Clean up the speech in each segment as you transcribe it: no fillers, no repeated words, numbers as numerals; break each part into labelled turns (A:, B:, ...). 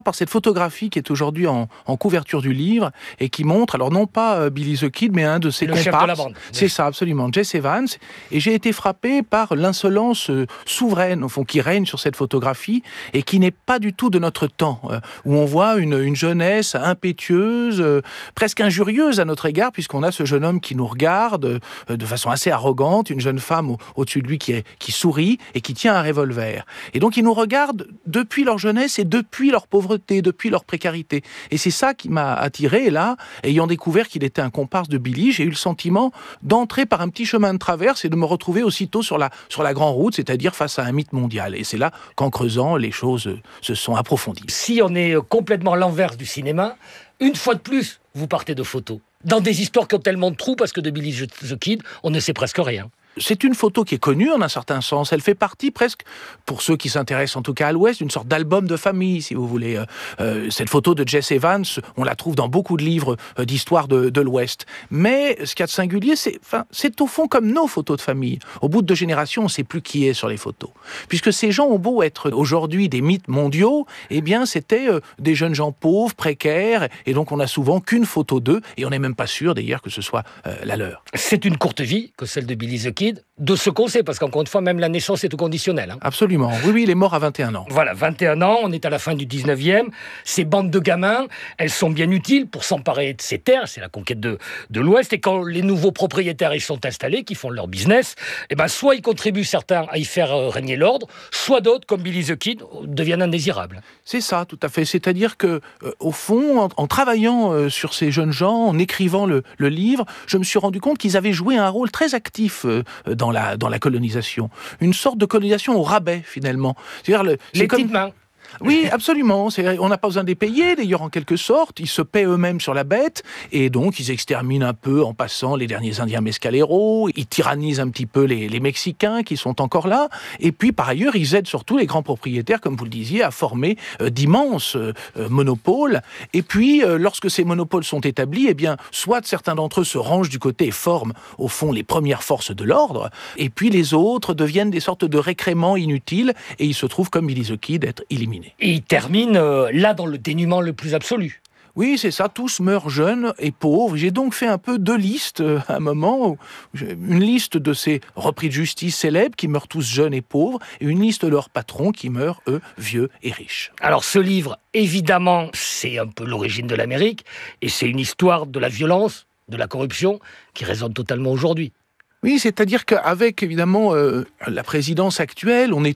A: par cette photographie qui est aujourd'hui en couverture du livre et qui montre, alors non pas Billy the Kid, mais un de ses comparses.
B: Le chef de la bande.
A: C'est ça, absolument, Jesse Evans. Et j'ai été frappé par l'insolence souveraine, au fond, qui règne sur cette photographie et qui n'est pas du tout de notre temps, où on voit une jeunesse impétueuse, presque injurieuse à notre égard, puisqu'on a ce jeune homme qui nous regarde de façon assez arrogante, une jeune femme au-dessus de lui qui sourit et qui tient un revolver. Et donc, ils nous regardent depuis leur jeunesse et depuis leur pauvreté, depuis leur précarité. Et c'est ça qui m'a attiré. Et là, ayant découvert qu'il était un comparse de Billy, j'ai eu le sentiment d'entrer par un petit chemin de traverse et de me retrouver aussitôt sur la grande route, c'est-à-dire face à un mythe mondial. Et c'est là qu'en creusant, les choses se sont approfondies.
B: Si on est complètement l'inverse du cinéma, une fois de plus, vous partez de photos. Dans des histoires qui ont tellement de trous, parce que de Billy the Kid, on ne sait presque rien.
A: C'est une photo qui est connue en un certain sens. Elle fait partie presque, pour ceux qui s'intéressent en tout cas à l'Ouest, d'une sorte d'album de famille, si vous voulez. Cette photo de Jesse Evans, on la trouve dans beaucoup de livres d'histoire de l'Ouest. Mais ce qu'il y a de singulier, c'est au fond comme nos photos de famille. Au bout de 2 générations, on ne sait plus qui est sur les photos. Puisque ces gens ont beau être aujourd'hui des mythes mondiaux, eh bien c'était des jeunes gens pauvres, précaires, et donc on n'a souvent qu'une photo d'eux, et on n'est même pas sûr d'ailleurs que ce soit la leur.
B: C'est une courte vie que celle de Billy the Kid, de ce qu'on sait, parce qu'encore une fois, même la naissance est tout conditionnelle.
A: Absolument. Oui, il est mort à 21 ans.
B: Voilà, 21 ans, on est à la fin du 19e. Ces bandes de gamins, elles sont bien utiles pour s'emparer de ces terres, c'est la conquête de l'Ouest, et quand les nouveaux propriétaires y sont installés, qui font leur business, eh ben, soit ils contribuent certains à y faire régner l'ordre, soit d'autres, comme Billy the Kid, deviennent indésirables.
A: C'est ça, tout à fait. C'est-à-dire que, au fond, en travaillant sur ces jeunes gens, en écrivant le livre, je me suis rendu compte qu'ils avaient joué un rôle très actif dans la colonisation. Une sorte de colonisation au rabais, finalement. C'est-à-dire
B: les petites mains.
A: Oui, absolument. On n'a pas besoin de les payer, d'ailleurs, en quelque sorte. Ils se paient eux-mêmes sur la bête, et donc ils exterminent un peu en passant les derniers Indiens mescaleros, ils tyrannisent un petit peu les Mexicains qui sont encore là, et puis par ailleurs, ils aident surtout les grands propriétaires, comme vous le disiez, à former d'immenses monopoles. Et puis, lorsque ces monopoles sont établis, eh bien, soit certains d'entre eux se rangent du côté et forment, au fond, les premières forces de l'ordre, et puis les autres deviennent des sortes de récréments inutiles, et ils se trouvent, comme Billy the Kid, d'être éliminés.
B: Et il termine là dans le dénuement le plus absolu.
A: Oui, c'est ça, tous meurent jeunes et pauvres. J'ai donc fait un peu 2 listes à un moment. Une liste de ces repris de justice célèbres qui meurent tous jeunes et pauvres, et une liste de leurs patrons qui meurent, eux, vieux et riches.
B: Alors ce livre, évidemment, c'est un peu l'origine de l'Amérique, et c'est une histoire de la violence, de la corruption, qui résonne totalement aujourd'hui.
A: Oui, c'est-à-dire qu'avec, évidemment, la présidence actuelle, on a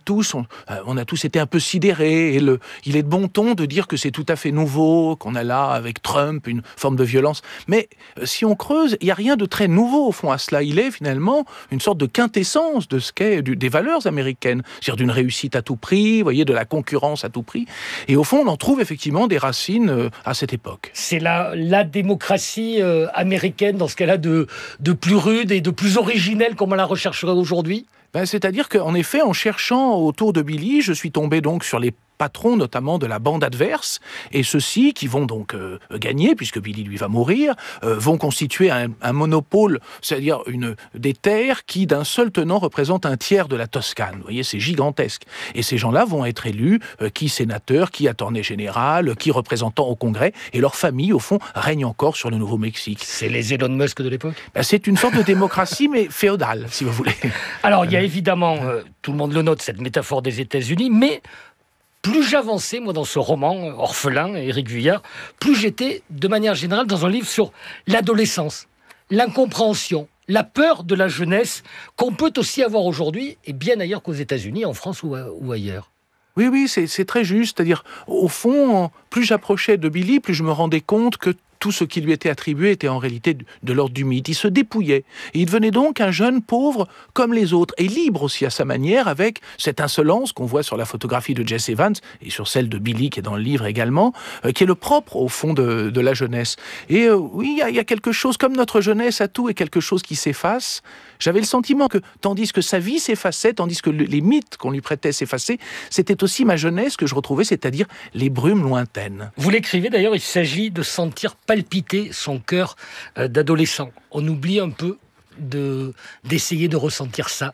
A: tous été un peu sidérés. Et il est de bon ton de dire que c'est tout à fait nouveau, qu'on a là, avec Trump, une forme de violence. Mais si on creuse, il n'y a rien de très nouveau, au fond, à cela. Il est, finalement, une sorte de quintessence de ce qu'est des valeurs américaines. C'est-à-dire d'une réussite à tout prix, vous voyez, de la concurrence à tout prix. Et au fond, on en trouve effectivement des racines à cette époque.
B: C'est la démocratie américaine dans ce qu'elle a de plus rude et de plus originelle, comme on la rechercherait aujourd'hui.
A: C'est-à-dire qu'en effet, en cherchant autour de Billy, je suis tombé donc sur les patrons notamment de la bande adverse, et ceux-ci qui vont donc gagner, puisque Billy lui va mourir, vont constituer un monopole, c'est-à-dire des terres qui d'un seul tenant représentent un tiers de la Toscane. Vous voyez, c'est gigantesque. Et ces gens-là vont être élus, qui sénateurs, qui attorney général, qui représentants au Congrès, et leur famille, au fond, règne encore sur le Nouveau-Mexique.
B: C'est les Elon Musk de l'époque ?
A: C'est une sorte de démocratie, mais féodale, si vous voulez.
B: Alors, il y a évidemment, tout le monde le note, cette métaphore des États-Unis, mais plus j'avançais, moi, dans ce roman, Orphelin, Éric Vuillard, plus j'étais, de manière générale, dans un livre sur l'adolescence, l'incompréhension, la peur de la jeunesse, qu'on peut aussi avoir aujourd'hui, et bien ailleurs qu'aux États-Unis, en France ou ailleurs.
A: Oui, c'est très juste. C'est-à-dire, au fond, plus j'approchais de Billy, plus je me rendais compte que tout ce qui lui était attribué était en réalité de l'ordre du mythe. Il se dépouillait. Et il devenait donc un jeune pauvre comme les autres, et libre aussi à sa manière, avec cette insolence qu'on voit sur la photographie de Jesse Evans, et sur celle de Billy qui est dans le livre également, qui est le propre au fond de la jeunesse. Et oui, il y a quelque chose, comme notre jeunesse à tout est quelque chose qui s'efface. J'avais le sentiment que, tandis que sa vie s'effaçait, tandis que les mythes qu'on lui prêtait s'effaçaient, c'était aussi ma jeunesse que je retrouvais, c'est-à-dire les brumes lointaines.
B: Vous l'écrivez d'ailleurs, il s'agit de sentir palpiter son cœur d'adolescent. On oublie un peu d'essayer de ressentir ça.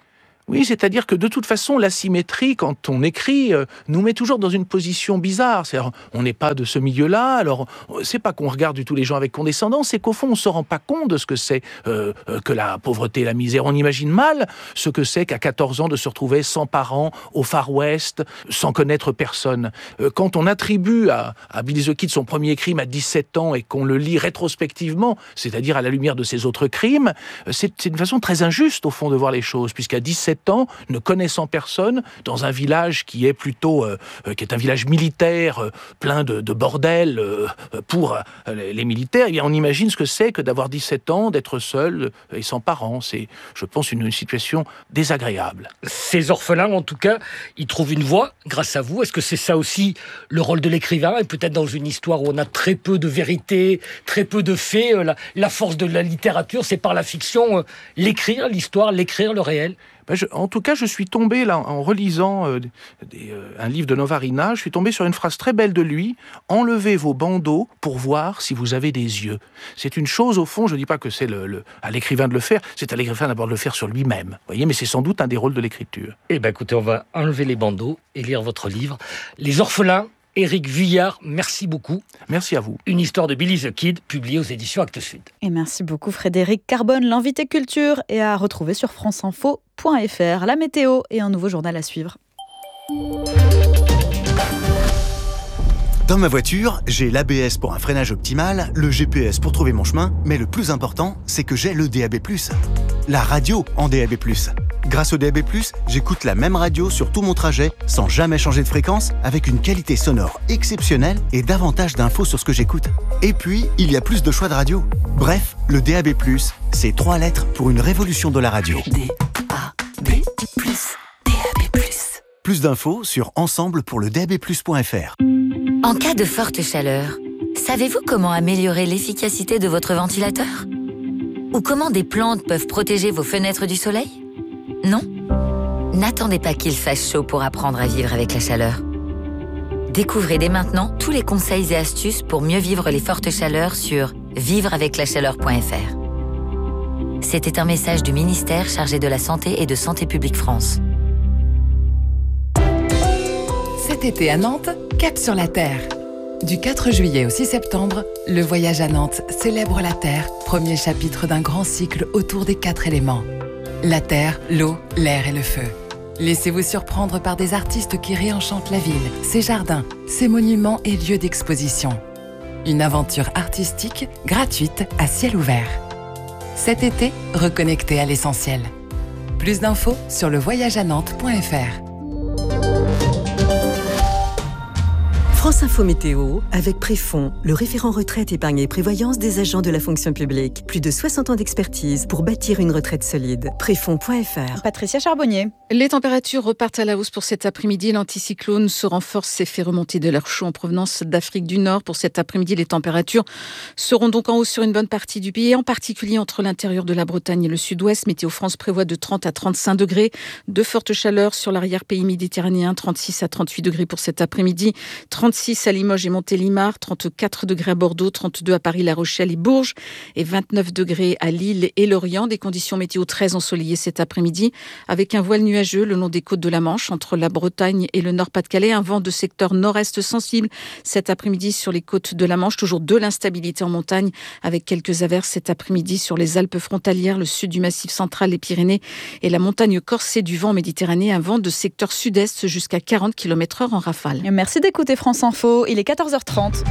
A: Oui, c'est-à-dire que de toute façon, l'asymétrie, quand on écrit, nous met toujours dans une position bizarre. C'est-à-dire, on n'est pas de ce milieu-là, alors c'est pas qu'on regarde du tout les gens avec condescendance, c'est qu'au fond, on se rend pas compte de ce que c'est que la pauvreté et la misère. On imagine mal ce que c'est qu'à 14 ans de se retrouver sans parents, au Far West, sans connaître personne. Quand on attribue à Billy the Kid son premier crime à 17 ans et qu'on le lit rétrospectivement, c'est-à-dire à la lumière de ses autres crimes, c'est une façon très injuste, au fond, de voir les choses, puisqu'à 17 ans, ne connaissant personne, dans un village qui est plutôt qui est un village militaire, plein de bordel pour les militaires, eh bien, on imagine ce que c'est que d'avoir 17 ans, d'être seul et sans parents. C'est, je pense, une situation désagréable.
B: Ces orphelins, en tout cas, ils trouvent une voie grâce à vous. Est-ce que c'est ça aussi le rôle de l'écrivain? Et peut-être dans une histoire où on a très peu de vérité, très peu de faits, la force de la littérature, c'est par la fiction, l'écrire, l'histoire, l'écrire, le réel.
A: En tout cas, je suis tombé, là, en relisant un livre de Novarina, je suis tombé sur une phrase très belle de lui: « Enlevez vos bandeaux pour voir si vous avez des yeux. » C'est une chose, au fond, je ne dis pas que c'est à l'écrivain de le faire, c'est à l'écrivain d'abord de le faire sur lui-même. Voyez, mais c'est sans doute un des rôles de l'écriture.
B: Eh bien, écoutez, on va enlever les bandeaux et lire votre livre. Les orphelins, Éric Vuillard, merci beaucoup.
A: Merci à vous.
B: Une histoire de Billy the Kid, publiée aux éditions Actes Sud.
C: Et merci beaucoup Frédéric Carbone, l'invité culture, et à retrouver sur franceinfo.fr. La météo et un nouveau journal à suivre.
D: Dans ma voiture, j'ai l'ABS pour un freinage optimal, le GPS pour trouver mon chemin, mais le plus important, c'est que j'ai le DAB+. La radio en DAB+. Grâce au DAB+, j'écoute la même radio sur tout mon trajet, sans jamais changer de fréquence, avec une qualité sonore exceptionnelle et davantage d'infos sur ce que j'écoute. Et puis, il y a plus de choix de radio. Bref, le DAB+, c'est 3 lettres pour une révolution de la radio.
E: DAB+, DAB+.
D: Plus d'infos sur ensemblepourledab+.fr.
E: En cas de forte chaleur, savez-vous comment améliorer l'efficacité de votre ventilateur? Ou comment des plantes peuvent protéger vos fenêtres du soleil? Non? N'attendez pas qu'il fasse chaud pour apprendre à vivre avec la chaleur. Découvrez dès maintenant tous les conseils et astuces pour mieux vivre les fortes chaleurs sur vivreaveclachaleur.fr. C'était un message du ministère chargé de la Santé et de Santé publique France.
F: Cet été à Nantes, cap sur la Terre. Du 4 juillet au 6 septembre, le voyage à Nantes célèbre la Terre, premier chapitre d'un grand cycle autour des 4 éléments. La terre, l'eau, l'air et le feu. Laissez-vous surprendre par des artistes qui réenchantent la ville, ses jardins, ses monuments et lieux d'exposition. Une aventure artistique gratuite à ciel ouvert. Cet été, reconnectez à l'essentiel. Plus d'infos sur levoyageanantes.fr.
G: France Info Météo, avec Préfond, le référent retraite, épargne et prévoyance des agents de la fonction publique. Plus de 60 ans d'expertise pour bâtir une retraite solide. Préfond.fr.
C: Patricia Charbonnier.
H: Les températures repartent à la hausse pour cet après-midi. L'anticyclone se renforce et fait remonter de l'air chaud en provenance d'Afrique du Nord. Pour cet après-midi, les températures seront donc en hausse sur une bonne partie du pays, en particulier entre l'intérieur de la Bretagne et le sud-ouest. Météo France prévoit de 30 à 35 degrés. De fortes chaleurs sur l'arrière-pays méditerranéen, 36 à 38 degrés pour cet après-midi. 36 à Limoges et Montélimar, 34 degrés à Bordeaux, 32 à Paris, La Rochelle et Bourges et 29 degrés à Lille et Lorient. Des conditions météo très ensoleillées cet après-midi avec un voile nuageux le long des côtes de la Manche entre la Bretagne et le Nord-Pas-de-Calais. Un vent de secteur nord-est sensible cet après-midi sur les côtes de la Manche. Toujours de l'instabilité en montagne avec quelques averses cet après-midi sur les Alpes frontalières, le sud du Massif central, les Pyrénées et la montagne corsée du vent méditerranéen. Un vent de secteur sud-est jusqu'à 40 km/h en rafale.
C: Merci d'écouter France Info, il est 14h30.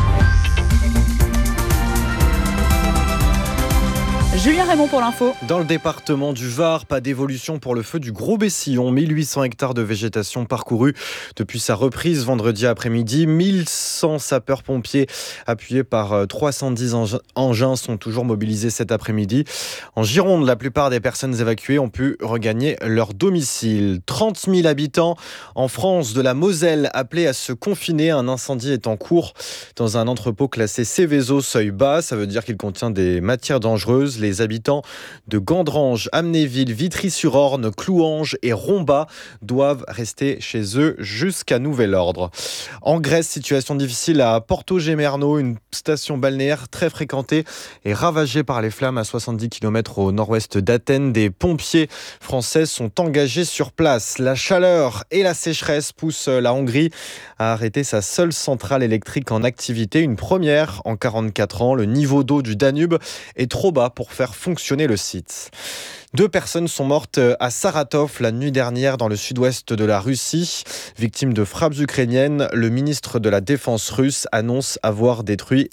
C: Julien Raymond pour l'info.
I: Dans le département du Var, pas d'évolution pour le feu du Gros Bessillon. 1800 hectares de végétation parcourus depuis sa reprise vendredi après-midi. 1100 sapeurs-pompiers appuyés par 310 engins sont toujours mobilisés cet après-midi. En Gironde, la plupart des personnes évacuées ont pu regagner leur domicile. 30 000 habitants en France de la Moselle appelés à se confiner. Un incendie est en cours dans un entrepôt classé Céveso seuil bas. Ça veut dire qu'il contient des matières dangereuses. Les habitants de Gandrange, Amnéville, Vitry-sur-Orne, Clouanges et Rombat doivent rester chez eux jusqu'à nouvel ordre. En Grèce, situation difficile à Porto Gemerno, une station balnéaire très fréquentée et ravagée par les flammes à 70 km au nord-ouest d'Athènes. Des pompiers français sont engagés sur place. La chaleur et la sécheresse poussent la Hongrie à arrêter sa seule centrale électrique en activité. Une première en 44 ans. Le niveau d'eau du Danube est trop bas pour faire fonctionner le site. 2 personnes sont mortes à Saratov la nuit dernière dans le sud-ouest de la Russie. Victime de frappes ukrainiennes, le ministre de la Défense russe annonce avoir détruit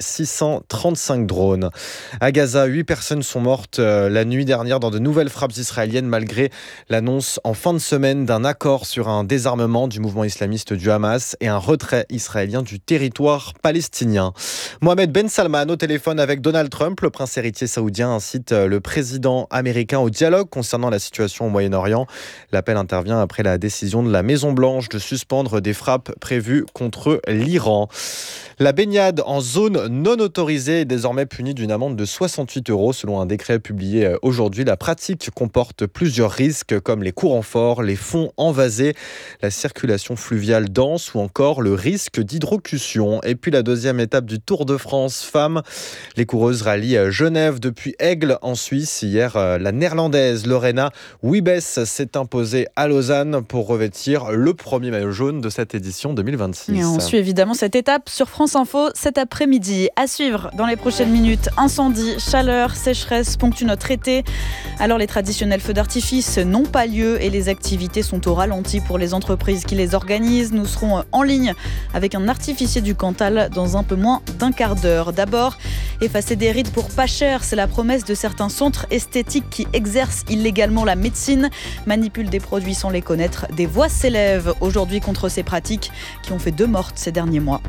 I: 635 drones. À Gaza, 8 personnes sont mortes la nuit dernière dans de nouvelles frappes israéliennes malgré l'annonce en fin de semaine d'un accord sur un désarmement du mouvement islamiste du Hamas et un retrait israélien du territoire palestinien. Mohamed Ben Salman au téléphone avec Donald Trump. Le prince héritier saoudien incite le président américain au dialogue concernant la situation au Moyen-Orient. L'appel intervient après la décision de la Maison-Blanche de suspendre des frappes prévues contre l'Iran. La baignade en zone non autorisée est désormais punie d'une amende de 68 € selon un décret publié aujourd'hui. La pratique comporte plusieurs risques comme les courants forts, les fonds envasés, la circulation fluviale dense ou encore le risque d'hydrocution. Et puis la deuxième étape du Tour de France femmes. Les coureuses rallient Genève depuis Aigle en Suisse. Hier, la néerlandaise Lorena Wiebes s'est imposée à Lausanne pour revêtir le premier maillot jaune de cette édition 2026.
C: Et on suit évidemment cette étape sur France Info cet après-midi. À suivre dans les prochaines minutes, incendie, chaleur, sécheresse ponctuent notre été. Alors les traditionnels feux d'artifice n'ont pas lieu et les activités sont au ralenti pour les entreprises qui les organisent. Nous serons en ligne avec un artificier du Cantal dans un peu moins d'un quart d'heure. D'abord, effacer des rides pour pas cher, c'est la promesse de certains centres esthétiques qui exercent illégalement la médecine, manipulent des produits sans les connaître. Des voix s'élèvent aujourd'hui contre ces pratiques qui ont fait 2 mortes ces derniers mois.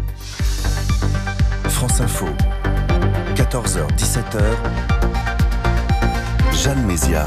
J: France Info, 14h-17h, Jeanne Mézia.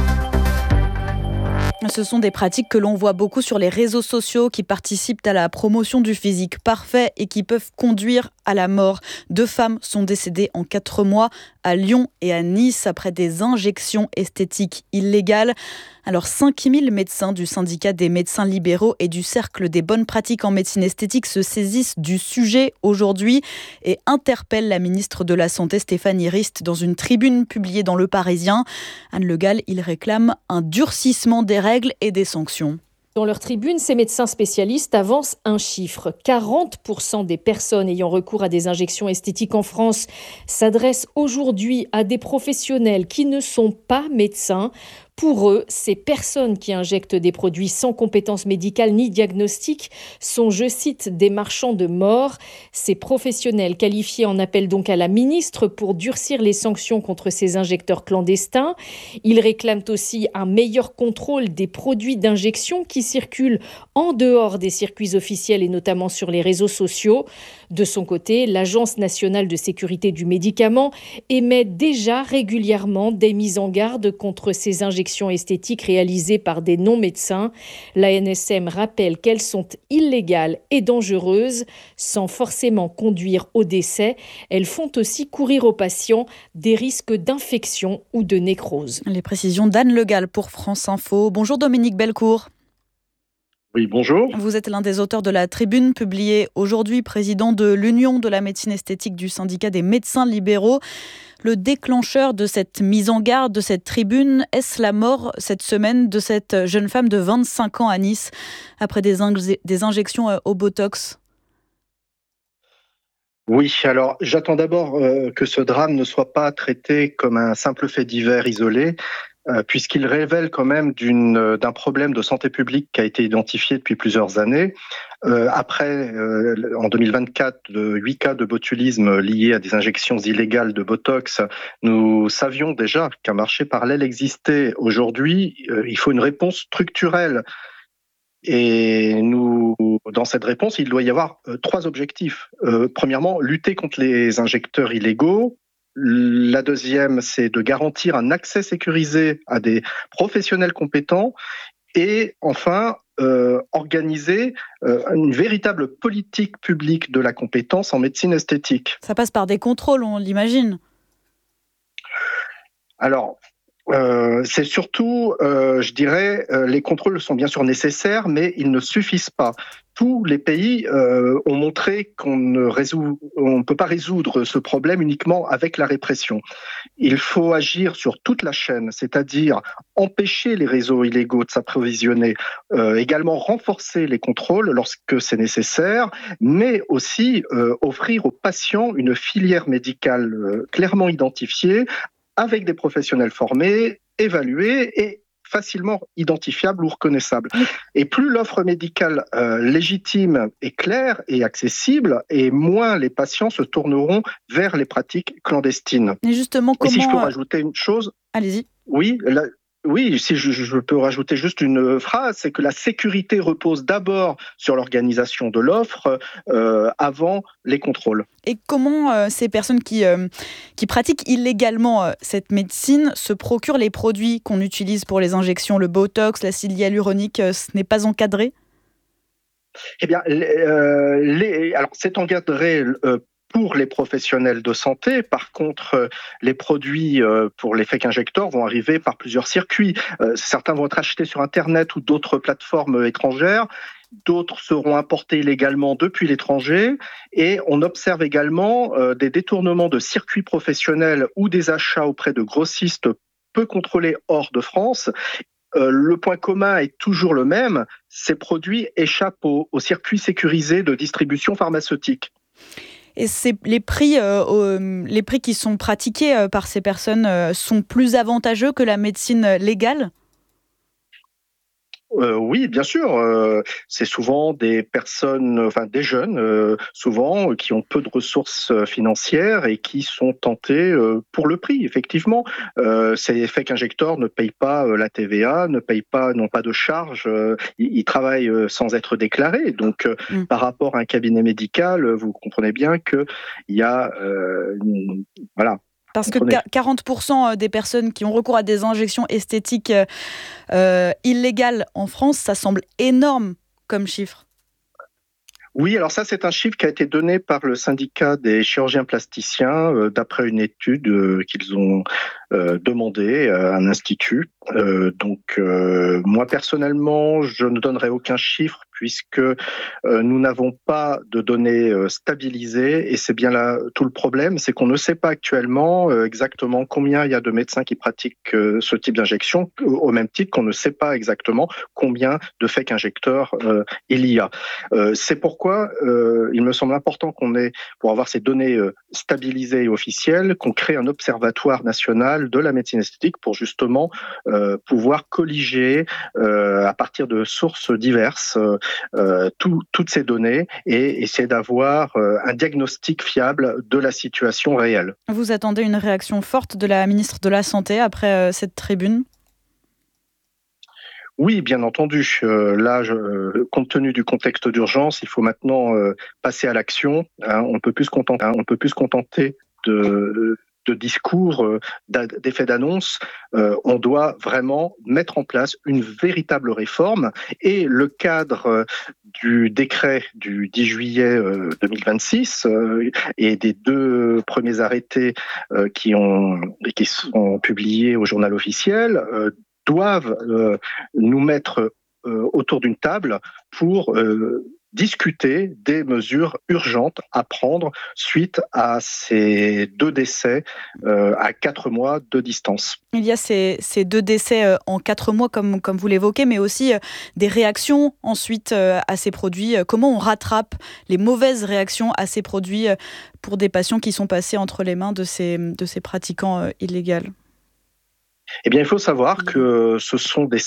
C: Ce sont des pratiques que l'on voit beaucoup sur les réseaux sociaux qui participent à la promotion du physique parfait et qui peuvent conduire à la mort. 2 femmes sont décédées en 4 mois à Lyon et à Nice après des injections esthétiques illégales. Alors 5000 médecins du syndicat des médecins libéraux et du cercle des bonnes pratiques en médecine esthétique se saisissent du sujet aujourd'hui et interpellent la ministre de la Santé Stéphanie Rist dans une tribune publiée dans Le Parisien. Anne Le Gall, il réclame un durcissement des règles et des sanctions.
K: Dans leur tribune, ces médecins spécialistes avancent un chiffre. 40% des personnes ayant recours à des injections esthétiques en France s'adressent aujourd'hui à des professionnels qui ne sont pas médecins. Pour eux, ces personnes qui injectent des produits sans compétences médicales ni diagnostiques sont, je cite, des marchands de mort. Ces professionnels qualifiés en appellent donc à la ministre pour durcir les sanctions contre ces injecteurs clandestins. Ils réclament aussi un meilleur contrôle des produits d'injection qui circulent en dehors des circuits officiels et notamment sur les réseaux sociaux. De son côté, l'Agence nationale de sécurité du médicament émet déjà régulièrement des mises en garde contre ces injections esthétiques réalisées par des non-médecins. L'ANSM rappelle qu'elles sont illégales et dangereuses sans forcément conduire au décès. Elles font aussi courir aux patients des risques d'infection ou de nécrose.
C: Les précisions d'Anne Le Gall pour France Info. Bonjour Dominique Bellecour.
L: Oui, bonjour.
C: Vous êtes l'un des auteurs de la tribune publiée aujourd'hui, président de l'Union de la médecine esthétique du syndicat des médecins libéraux. Le déclencheur de cette mise en garde, de cette tribune, est-ce la mort cette semaine de cette jeune femme de 25 ans à Nice après des injections au Botox ?
L: Oui, alors j'attends d'abord que ce drame ne soit pas traité comme un simple fait divers isolé, puisqu'il révèle quand même d'un problème de santé publique qui a été identifié depuis plusieurs années. Après, en 2024, 8 cas de botulisme liés à des injections illégales de Botox, nous savions déjà qu'un marché parallèle existait. Aujourd'hui, il faut une réponse structurelle. Et dans cette réponse, il doit y avoir 3 objectifs. Premièrement, lutter contre les injecteurs illégaux. La deuxième, c'est de garantir un accès sécurisé à des professionnels compétents. Et enfin, organiser une véritable politique publique de la compétence en médecine esthétique.
C: Ça passe par des contrôles, on l'imagine.
L: Alors, c'est surtout, je dirais, les contrôles sont bien sûr nécessaires, mais ils ne suffisent pas. Tous les pays ont montré qu'on ne peut pas résoudre ce problème uniquement avec la répression. Il faut agir sur toute la chaîne, c'est-à-dire empêcher les réseaux illégaux de s'approvisionner, également renforcer les contrôles lorsque c'est nécessaire, mais aussi offrir aux patients une filière médicale clairement identifiée, avec des professionnels formés, évalués et facilement identifiables ou reconnaissables. Et plus l'offre médicale légitime est claire et accessible, et moins les patients se tourneront vers les pratiques clandestines.
C: Et justement, comment...
L: Et si je peux rajouter une chose...
C: Allez-y.
L: Oui, si je peux rajouter juste une phrase, c'est que la sécurité repose d'abord sur l'organisation de l'offre avant les contrôles.
C: Et comment ces personnes qui pratiquent illégalement cette médecine se procurent les produits qu'on utilise pour les injections, le Botox, l'acide hyaluronique, ce n'est pas encadré ?
L: Eh bien, alors c'est encadré pour les professionnels de santé. Par contre, les produits pour les fake injecteurs vont arriver par plusieurs circuits. Certains vont être achetés sur Internet ou d'autres plateformes étrangères. D'autres seront importés illégalement depuis l'étranger. Et on observe également des détournements de circuits professionnels ou des achats auprès de grossistes peu contrôlés hors de France. Le point commun est toujours le même. Ces produits échappent aux circuits sécurisés de distribution pharmaceutique.
C: Et les prix qui sont pratiqués par ces personnes sont plus avantageux que la médecine légale ?
L: Oui, bien sûr. C'est souvent des personnes, des jeunes, souvent, qui ont peu de ressources financières et qui sont tentés pour le prix, effectivement. Ces fake injecteurs ne payent pas la TVA, n'ont pas de charges, ils travaillent sans être déclarés. Donc, par rapport à un cabinet médical, vous comprenez bien qu'il y a... voilà.
C: Parce que 40% des personnes qui ont recours à des injections esthétiques illégales en France, ça semble énorme comme chiffre.
L: Oui, alors ça, c'est un chiffre qui a été donné par le syndicat des chirurgiens plasticiens d'après une étude qu'ils ont demandé à un institut. Moi, personnellement, je ne donnerai aucun chiffre puisque nous n'avons pas de données stabilisées et c'est bien là tout le problème, c'est qu'on ne sait pas actuellement exactement combien il y a de médecins qui pratiquent ce type d'injection, au même titre qu'on ne sait pas exactement combien de fake injecteurs il y a. C'est pourquoi il me semble important pour avoir ces données stabilisées et officielles, qu'on crée un observatoire national de la médecine esthétique pour justement pouvoir colliger à partir de sources diverses toutes ces données et essayer d'avoir un diagnostic fiable de la situation réelle.
C: Vous attendez une réaction forte de la ministre de la Santé après cette tribune ?
L: Oui, bien entendu. Là, compte tenu du contexte d'urgence, il faut maintenant passer à l'action. On ne peut plus se contenter de discours, d'effets d'annonce. On doit vraiment mettre en place une véritable réforme et le cadre du décret du 10 juillet 2026 et des 2 premiers arrêtés qui sont publiés au journal officiel doivent nous mettre autour d'une table pour discuter des mesures urgentes à prendre suite à ces 2 décès à 4 mois de distance.
C: Il y a ces 2 décès en 4 mois, comme vous l'évoquez, mais aussi des réactions ensuite à ces produits. Comment on rattrape les mauvaises réactions à ces produits pour des patients qui sont passés entre les mains de ces pratiquants illégaux ?
L: Eh bien, il faut savoir que ce sont des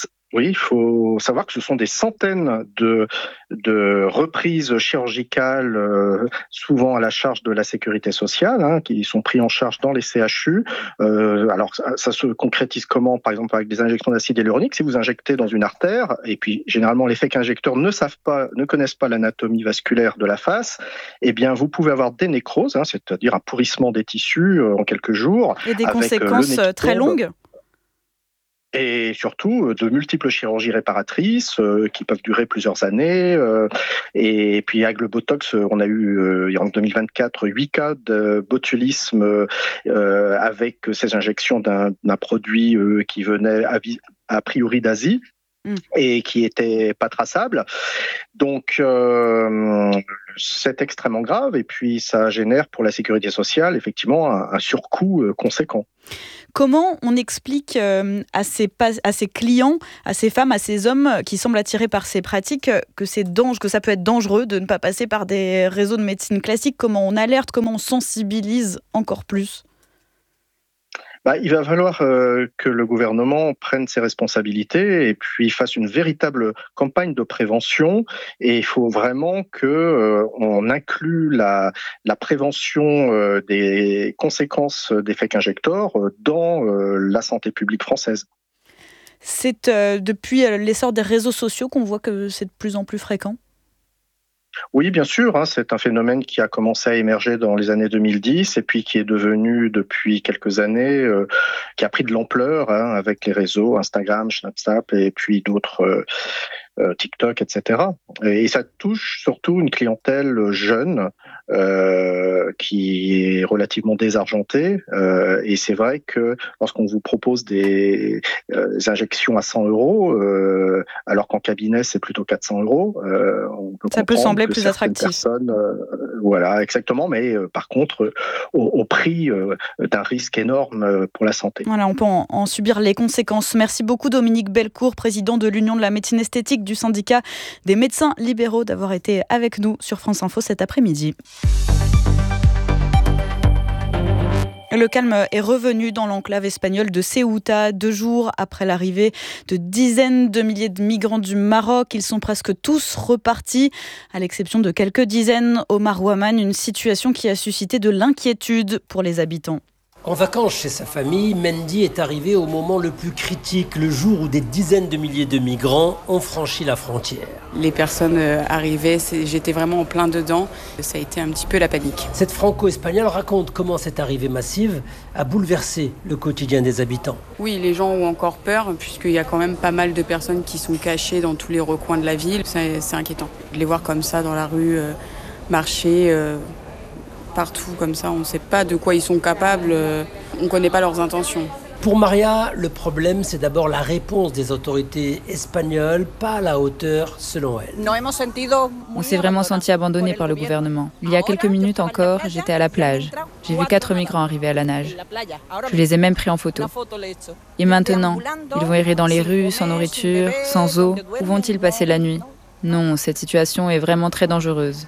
L: centaines de reprises chirurgicales, souvent à la charge de la sécurité sociale, qui sont prises en charge dans les CHU. Alors, ça se concrétise comment ? Par exemple, avec des injections d'acide hyaluronique. Si vous injectez dans une artère, et puis généralement les fake injecteurs ne connaissent pas l'anatomie vasculaire de la face, eh bien, vous pouvez avoir des nécroses, c'est-à-dire un pourrissement des tissus en quelques jours.
C: Et des conséquences très longues ?
L: Et surtout, de multiples chirurgies réparatrices qui peuvent durer plusieurs années. Et puis avec le Botox, on a eu en 2024 8 cas de botulisme avec ces injections d'un produit qui venait a priori d'Asie. Et qui n'était pas traçable. Donc, c'est extrêmement grave. Et puis, ça génère pour la sécurité sociale, effectivement, un surcoût conséquent.
C: Comment on explique à ces clients, à ces femmes, à ces hommes qui semblent attirés par ces pratiques que ça peut être dangereux de ne pas passer par des réseaux de médecine classique? Comment on alerte, comment on sensibilise encore plus?
L: Il va falloir que le gouvernement prenne ses responsabilités et puis fasse une véritable campagne de prévention. Et il faut vraiment qu'on inclue la prévention des conséquences des fake injectors dans la santé publique française.
C: C'est depuis l'essor des réseaux sociaux qu'on voit que c'est de plus en plus fréquent?
L: Oui, bien sûr, c'est un phénomène qui a commencé à émerger dans les années 2010 et puis qui est devenu depuis quelques années, qui a pris de l'ampleur avec les réseaux Instagram, Snapchat et puis d'autres TikTok, etc. Et ça touche surtout une clientèle jeune qui est relativement désargentée. Et c'est vrai que lorsqu'on vous propose des injections à 100 €, alors qu'en cabinet c'est plutôt 400 €,
C: ça peut sembler plus attractif.
L: Voilà, exactement. Mais par contre, au prix d'un risque énorme pour la santé.
C: Voilà, on peut en subir les conséquences. Merci beaucoup Dominique Bellecour, président de l'Union de la médecine esthétique du syndicat des médecins libéraux, d'avoir été avec nous sur France Info cet après-midi. Le calme est revenu dans l'enclave espagnole de Ceuta, 2 jours après l'arrivée de dizaines de milliers de migrants du Maroc. Ils sont presque tous repartis, à l'exception de quelques dizaines. Omar Ouaman, une situation qui a suscité de l'inquiétude pour les habitants.
M: En vacances chez sa famille, Mendy est arrivé au moment le plus critique, le jour où des dizaines de milliers de migrants ont franchi la frontière.
N: Les personnes arrivaient, j'étais vraiment en plein dedans, ça a été un petit peu la panique.
M: Cette franco-espagnole raconte comment cette arrivée massive a bouleversé le quotidien des habitants.
N: Oui, les gens ont encore peur, puisqu'il y a quand même pas mal de personnes qui sont cachées dans tous les recoins de la ville. C'est inquiétant de les voir comme ça dans la rue, marcher... partout comme ça, on ne sait pas de quoi ils sont capables, on ne connaît pas leurs intentions.
M: Pour Maria, le problème, c'est d'abord la réponse des autorités espagnoles, pas à la hauteur selon elle.
O: On s'est vraiment senti abandonné par le gouvernement. Il y a quelques minutes encore, j'étais à la plage. J'ai vu 4 migrants arriver à la nage. Je les ai même pris en photo. Et maintenant, ils vont errer dans les rues, sans nourriture, sans eau. Où vont-ils passer la nuit ? Non, cette situation est vraiment très dangereuse.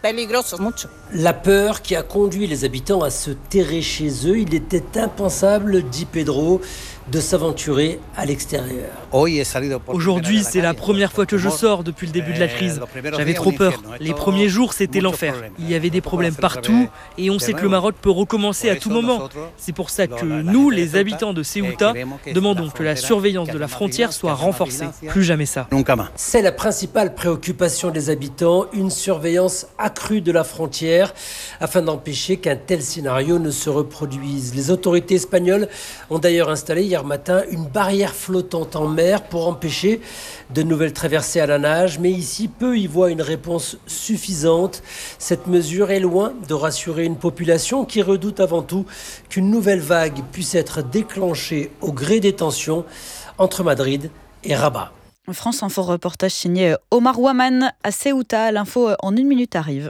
M: La peur qui a conduit les habitants à se terrer chez eux, il était impensable, dit Pedro, de s'aventurer à l'extérieur.
P: Aujourd'hui, c'est la première fois que je sors depuis le début de la crise. J'avais trop peur. Les premiers jours, c'était l'enfer. Il y avait des problèmes partout et on sait que le Maroc peut recommencer à tout moment. C'est pour ça que nous, les habitants de Ceuta, demandons que la surveillance de la frontière soit renforcée. Plus jamais ça.
M: C'est la principale préoccupation des habitants, une surveillance accrue de la frontière afin d'empêcher qu'un tel scénario ne se reproduise. Les autorités espagnoles ont d'ailleurs installé hier matin une barrière flottante en mer pour empêcher de nouvelles traversées à la nage, mais ici, peu y voient une réponse suffisante. Cette mesure est loin de rassurer une population qui redoute avant tout qu'une nouvelle vague puisse être déclenchée au gré des tensions entre Madrid et Rabat.
C: France Info, reportage signé Omar Ouaman à Ceuta. L'info en 1 minute arrive.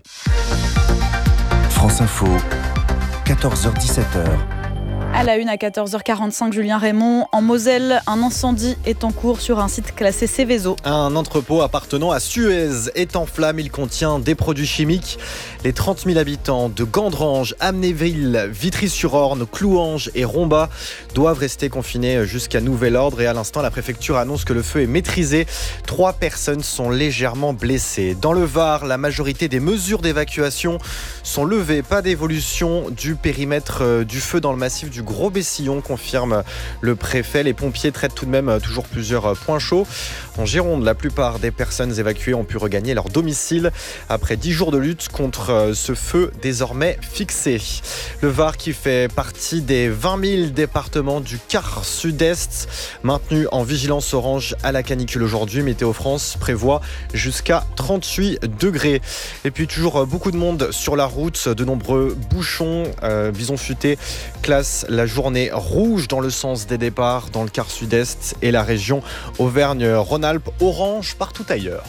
J: France Info, 14h-17h.
C: À la une à 14h45, Julien Raymond. En Moselle, un incendie est en cours sur un site classé Céveso.
I: Un entrepôt appartenant à Suez est en flammes. Il contient des produits chimiques. Les 30 000 habitants de Gandrange, Amnéville, Vitry-sur-Orne, Clouanges et Rombat doivent rester confinés jusqu'à nouvel ordre. Et à l'instant, la préfecture annonce que le feu est maîtrisé. 3 personnes sont légèrement blessées. Dans le Var, la majorité des mesures d'évacuation sont levées. Pas d'évolution du périmètre du feu dans le massif du Gros-Bessillon, confirme le préfet. Les pompiers traitent tout de même toujours plusieurs points chauds. En Gironde, la plupart des personnes évacuées ont pu regagner leur domicile après 10 jours de lutte contre ce feu désormais fixé. Le Var qui fait partie des 20 000 départements du quart sud-est maintenus en vigilance orange à la canicule aujourd'hui. Météo France prévoit jusqu'à 38 degrés. Et puis toujours beaucoup de monde sur la route, de nombreux bouchons. Bison Futé classe la journée rouge dans le sens des départs dans le quart sud-est et la région Auvergne-Rhône-Alpes orange partout ailleurs.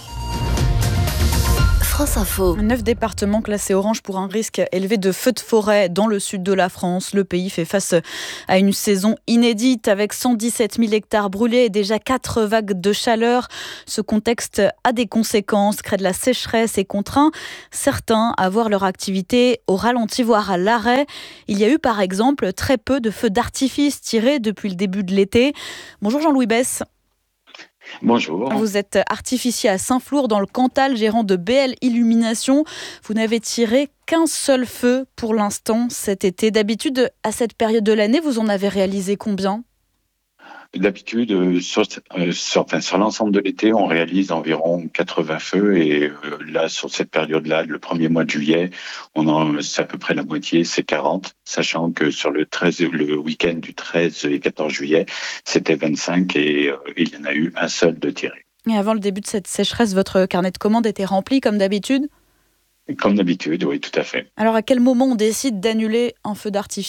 C: France Info. 9 départements classés orange pour un risque élevé de feux de forêt dans le sud de la France. Le pays fait face à une saison inédite avec 117 000 hectares brûlés et déjà 4 vagues de chaleur. Ce contexte a des conséquences, crée de la sécheresse et contraint certains à voir leur activité au ralenti, voire à l'arrêt. Il y a eu par exemple très peu de feux d'artifice tirés depuis le début de l'été. Bonjour Jean-Louis Besse.
Q: Bonjour.
C: Vous êtes artificier à Saint-Flour dans le Cantal, gérant de BL Illumination. Vous n'avez tiré qu'un seul feu pour l'instant cet été. D'habitude, à cette période de l'année, vous en avez réalisé combien ?
Q: D'habitude, sur l'ensemble de l'été, on réalise environ 80 feux et là, sur cette période-là, le premier mois de juillet, c'est à peu près la moitié, c'est 40, sachant que sur le week-end du 13 et 14 juillet, c'était 25 et il y en a eu un seul de tiré.
C: Et avant le début de cette sécheresse, votre carnet de commandes était rempli comme d'habitude ?
Q: Comme d'habitude, oui, tout à fait.
C: Alors à quel moment on décide d'annuler un feu d'artifice ?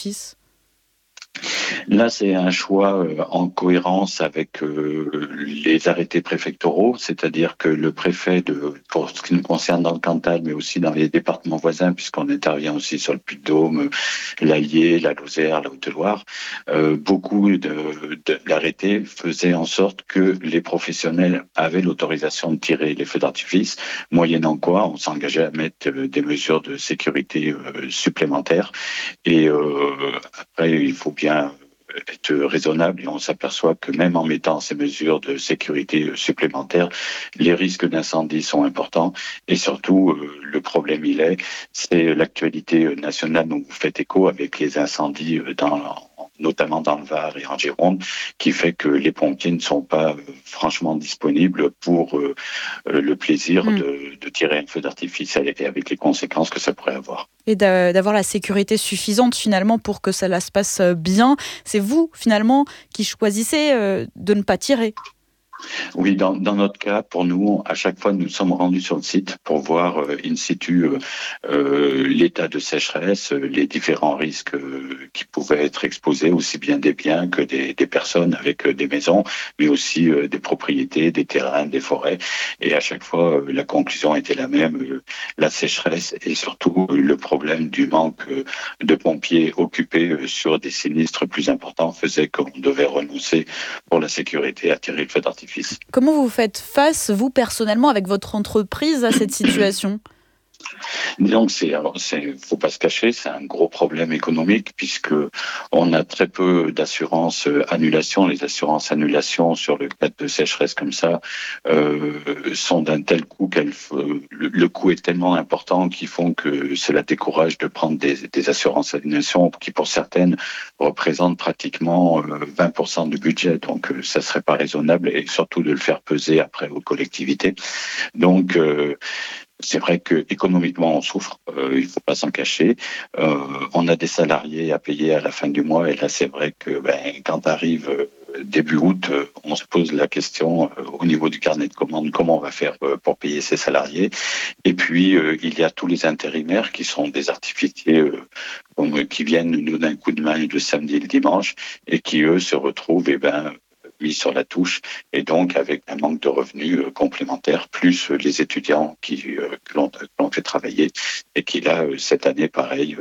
Q: Là, c'est un choix en cohérence avec les arrêtés préfectoraux, c'est-à-dire que le préfet, pour ce qui nous concerne dans le Cantal, mais aussi dans les départements voisins, puisqu'on intervient aussi sur le Puy-de-Dôme, l'Allier, la Lozère, la Haute-Loire, beaucoup d'arrêtés faisaient en sorte que les professionnels avaient l'autorisation de tirer les feux d'artifice, moyennant quoi on s'engageait à mettre des mesures de sécurité supplémentaires. Et après, il faut bien être raisonnable et on s'aperçoit que même en mettant ces mesures de sécurité supplémentaires, les risques d'incendie sont importants et surtout le problème c'est l'actualité nationale dont vous faites écho avec les incendies notamment dans le Var et en Gironde, qui fait que les pompiers ne sont pas franchement disponibles pour le plaisir de tirer un feu d'artifice et avec les conséquences que ça pourrait avoir.
C: Et d'avoir la sécurité suffisante finalement pour que ça se passe bien. C'est vous finalement qui choisissez de ne pas tirer.
Q: Oui, dans notre cas, pour nous, à chaque fois, nous sommes rendus sur le site pour voir in situ l'état de sécheresse, les différents risques qui pouvaient être exposés, aussi bien des biens que des personnes avec des maisons, mais aussi des propriétés, des terrains, des forêts. Et à chaque fois, la conclusion était la même, la sécheresse et surtout le problème du manque de pompiers occupés sur des sinistres plus importants faisait qu'on devait renoncer pour la sécurité à tirer le feu d'artifice.
C: Comment vous faites face, vous personnellement, avec votre entreprise, à cette situation ?
Q: Donc, faut pas se cacher, c'est un gros problème économique puisque on a très peu d'assurance annulation. Les assurances annulation sur le cas de sécheresse comme ça sont d'un tel coût le coût est tellement important qu'ils font que cela décourage de prendre des assurances annulation qui pour certaines représentent pratiquement 20% du budget. Donc, ça serait pas raisonnable et surtout de le faire peser après aux collectivités. Donc, c'est vrai que économiquement on souffre, il faut pas s'en cacher. On a des salariés à payer à la fin du mois et là c'est vrai que quand arrive début août, on se pose la question au niveau du carnet de commandes, comment on va faire pour payer ces salariés. Et puis il y a tous les intérimaires qui sont des artificiers qui viennent nous donner un coup de main le samedi et le dimanche et qui eux se retrouvent mis sur la touche et donc avec un manque de revenus complémentaires, plus les étudiants que l'on fait travailler et qui là, cette année, pareil,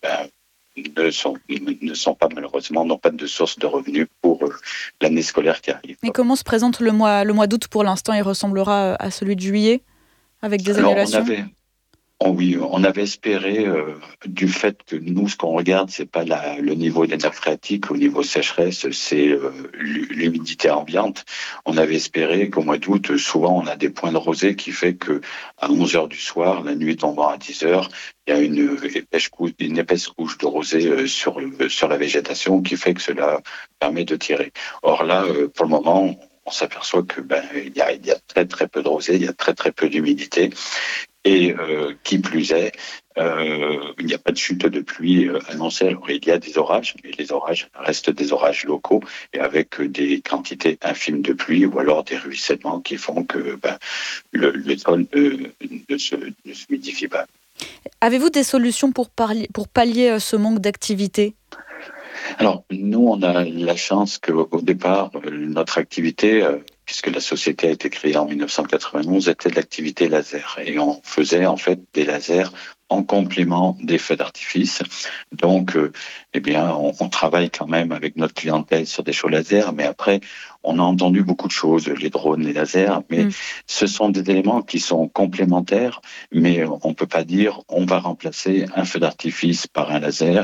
Q: ne sont pas malheureusement, n'ont pas de source de revenus pour l'année scolaire qui arrive.
C: Et comment se présente le mois d'août pour l'instant ? Il ressemblera à celui de juillet avec des annulations ?
Q: Oui, on avait espéré, du fait que nous, ce qu'on regarde, c'est pas le niveau des nappes phréatiques, au niveau sécheresse, c'est l'humidité ambiante. On avait espéré qu'au mois d'août, souvent, on a des points de rosée qui fait que à 11h du soir, la nuit tombant à 10h, il y a une épaisse couche de rosée sur la végétation qui fait que cela permet de tirer. Or là, pour le moment, on s'aperçoit que il y a très très peu de rosée, il y a très très peu d'humidité. Et qui plus est, il n'y a pas de chute de pluie annoncée. Alors, il y a des orages, mais les orages restent des orages locaux et avec des quantités infimes de pluie ou alors des ruissellements qui font que le sol ne se humidifie pas.
C: Avez-vous des solutions pour pallier ce manque d'activité ?
Q: Alors, nous, on a la chance qu'au départ, notre activité, puisque la société a été créée en 1991, était de l'activité laser. Et on faisait en fait des lasers en complément des feux d'artifice. Donc, on travaille quand même avec notre clientèle sur des shows laser, mais après, on a entendu beaucoup de choses, les drones, les lasers, mais ce sont des éléments qui sont complémentaires, mais on peut pas dire on va remplacer un feu d'artifice par un laser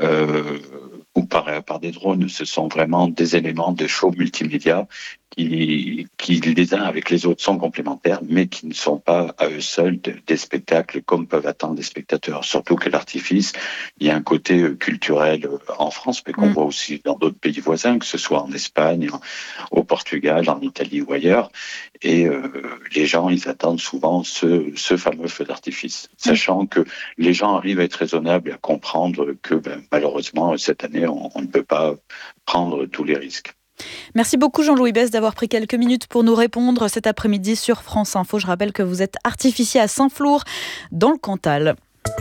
Q: ou par des drones. Ce sont vraiment des éléments de show multimédia qui les uns avec les autres sont complémentaires, mais qui ne sont pas à eux seuls des spectacles comme peuvent attendre des spectateurs. Surtout que l'artifice, il y a un côté culturel en France, mais qu'on voit aussi dans d'autres pays voisins, que ce soit en Espagne, au Portugal, en Italie ou ailleurs. Et les gens, ils attendent souvent ce fameux feu d'artifice, sachant que les gens arrivent à être raisonnables et à comprendre que malheureusement, cette année, on ne peut pas prendre tous les risques.
C: Merci beaucoup Jean-Louis Besse d'avoir pris quelques minutes pour nous répondre cet après-midi sur France Info. Je rappelle que vous êtes artificier à Saint-Flour, dans le Cantal.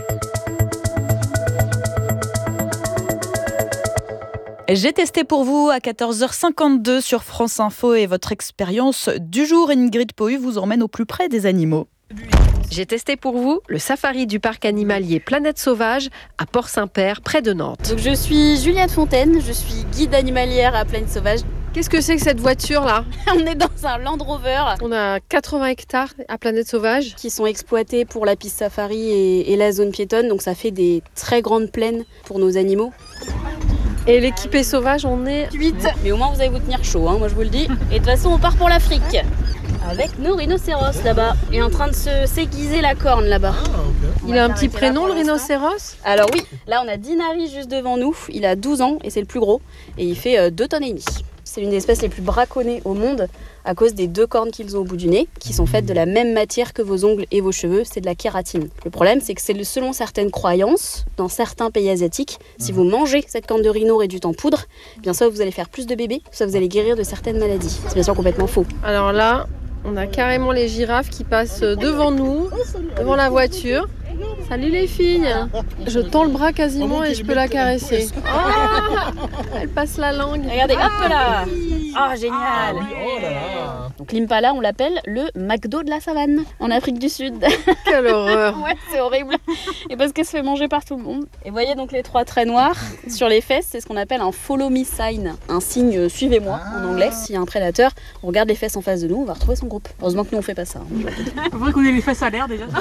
C: J'ai testé pour vous à 14h52 sur France Info et votre expérience du jour. Ingrid Pohu vous emmène au plus près des animaux.
R: J'ai testé pour vous le safari du parc animalier Planète Sauvage à Port-Saint-Père, près de Nantes.
S: Donc je suis Juliette Fontaine, je suis guide animalière à Planète Sauvage.
R: Qu'est-ce que c'est que cette voiture-là ?
S: On est dans un Land Rover.
R: On a 80 hectares à Planète Sauvage.
S: Qui sont exploités pour la piste safari et la zone piétonne. Donc ça fait des très grandes plaines pour nos animaux.
R: Et l'équipée sauvage, on est
S: 8. Mais au moins vous allez vous tenir chaud, moi je vous le dis. Et de toute façon on part pour l'Afrique. Avec nos rhinocéros là-bas. Il est en train de s'aiguiser la corne là-bas.
R: Il a un petit prénom le rhinocéros ?
S: Alors oui, là on a Dinari juste devant nous. Il a 12 ans et c'est le plus gros. Et il fait 2,5 tonnes. C'est l'une des espèces les plus braconnées au monde à cause des 2 cornes qu'ils ont au bout du nez, qui sont faites de la même matière que vos ongles et vos cheveux, c'est de la kératine. Le problème, c'est que c'est selon certaines croyances, dans certains pays asiatiques, si vous mangez cette corne de rhino réduite en poudre, bien soit vous allez faire plus de bébés, soit vous allez guérir de certaines maladies. C'est bien sûr complètement faux.
R: Alors là, on a carrément les girafes qui passent devant nous, devant la voiture. Salut les filles. Je tends le bras quasiment et je peux la caresser. Oh, elle passe la langue.
S: Regardez, hop là. Oh, génial. Donc l'impala, on l'appelle le McDo de la savane en Afrique du Sud.
R: Quelle horreur.
S: Ouais, c'est horrible. Et parce qu'elle se fait manger par tout le monde. Et voyez donc les 3 traits noirs sur les fesses, c'est ce qu'on appelle un follow me sign, un signe suivez-moi en anglais. S'il y a un prédateur, on regarde les fesses en face de nous, on va retrouver son groupe. Heureusement que nous on fait pas ça.
P: Il faudrait qu'on ait les fesses à l'air déjà.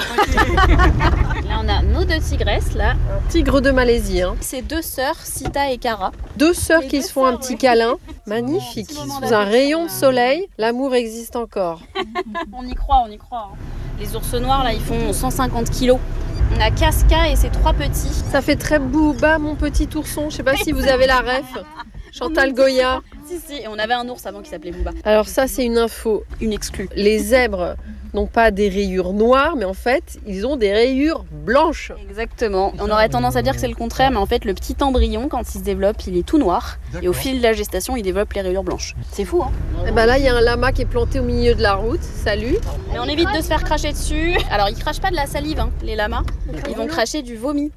S: Là on a nos 2 tigresses là.
R: Tigre de Malaisie.
S: C'est 2 sœurs, Sita et Kara.
R: 2 sœurs qui se font un petit câlin. Magnifique. Sous un rayon de soleil, l'amour existe encore.
S: On y croit. Les ours noirs là, ils font 150 kilos. On a Casca et ses 3 petits.
R: Ça fait très Booba, mon petit ourson. Je sais pas si vous avez la ref. Chantal Goya.
S: Si, et on avait un ours avant qui s'appelait Booba.
R: Alors ça, c'est une info.
S: Une exclue.
R: Les zèbres n'ont pas des rayures noires, mais en fait, ils ont des rayures blanches.
S: Exactement. On aurait tendance à dire que c'est le contraire, mais en fait, le petit embryon, quand il se développe, il est tout noir. Et au fil de la gestation, il développe les rayures blanches. C'est fou,
R: Et ben là, il y a un lama qui est planté au milieu de la route. Salut.
S: Mais on évite de se faire cracher dessus. Alors, ils crachent pas de la salive, les lamas. Ils vont cracher du vomi.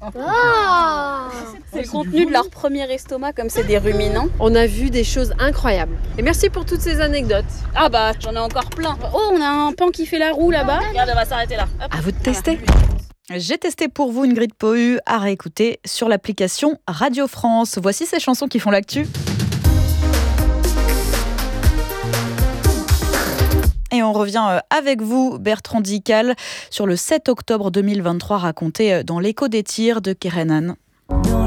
S: C'est le contenu de leur premier estomac, comme c'est des ruminants.
R: On a vu des choses incroyables. Et merci pour toutes ces anecdotes.
S: Ah bah, j'en ai encore plein. Oh, on a un pan qui fait la roue là-bas. Regarde, on va s'arrêter là. Hop.
R: À vous de tester.
C: J'ai testé pour vous Ingrid Pohu à réécouter sur l'application Radio France. Voici ces chansons qui font l'actu. Et on revient avec vous, Bertrand Dical, sur le 7 octobre 2023 raconté dans l'Écho des tirs de Kerenan.